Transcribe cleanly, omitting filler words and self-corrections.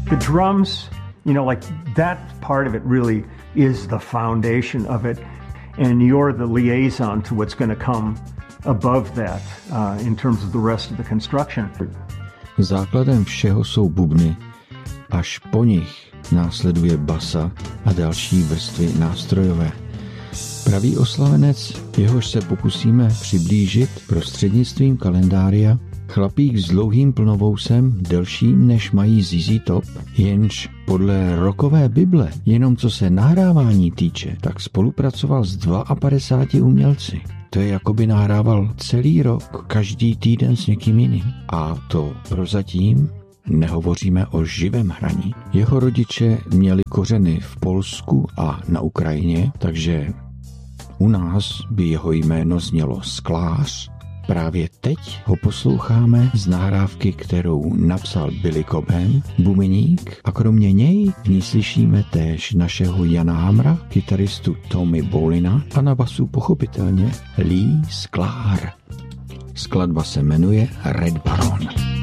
The drums, like that part of it really is the foundation of it. And you're the liaison to what's going to come above that in terms of the rest of the construction. Základem všeho jsou bubny, až po nich následuje basa a další vrstvy nástrojové. Pravý oslavenec, jehož se pokusíme přiblížit prostřednictvím kalendária, chlapík s dlouhým plnovousem, delším než mají ZZ Top, jenž podle rockové Bible, jenom co se nahrávání týče, tak spolupracoval s 52 umělci. To je, jako by nahrával celý rok, každý týden s někým jiným. A to prozatím nehovoříme o živém hraní. Jeho rodiče měli kořeny v Polsku a na Ukrajině, takže u nás by jeho jméno znělo Sklář. Právě teď ho posloucháme z nahrávky, kterou napsal Billy Cobham, bubeník, a kromě něj v ní slyšíme též našeho Jana Hamra, kytaristu Tommy Bolina a na basu pochopitelně Lee Sklar. Skladba se jmenuje Red Baron.